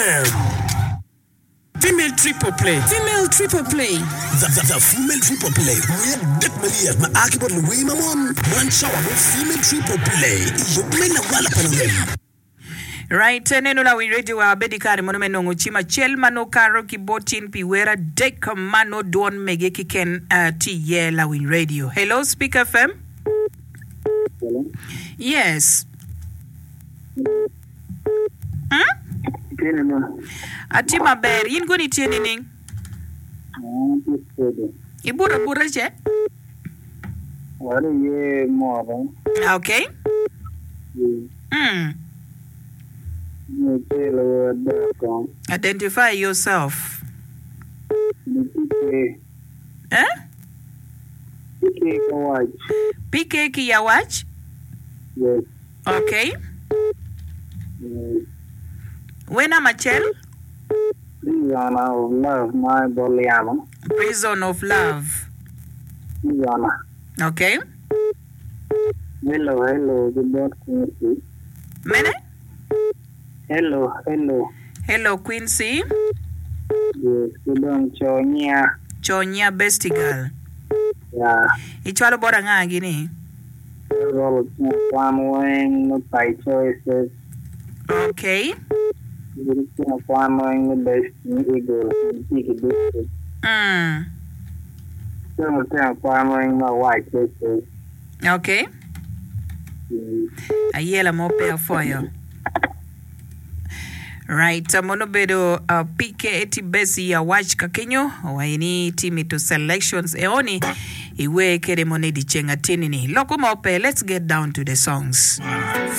Female triple play. Female triple play. The female triple play. We did million. My akibot we mamon. One shower with female triple play. You may not well upon Right, neno la radio wa bedikari monomeno nguchima chelmano karo kibotin piwera dek mano don mege kiken tiye la win radio. Hello, Speak FM. Hello. Yes. Atima ber yin goni tieni ning. Ibura bura je. What are you more? Okay. Identify yourself. PK Kia watch? Yes. Okay. When am I tell? Prison of love, my Boliano. Prison of love. Prison. Okay. Hello, good morning. Mene? Hello. Hello, Quincy. Yes, good on Chonya Bestigal. Yeah. Ichwalo bora nga gini. Well, one by choices. Okay. One the best eagle. Some my white choices. Okay. A yellow moped for you. Right, monobedo PK eti besi ya watch kakenyo waini timi to selections eoni iwe kere monedi chenga tinini loko mope. Let's get down to the songs.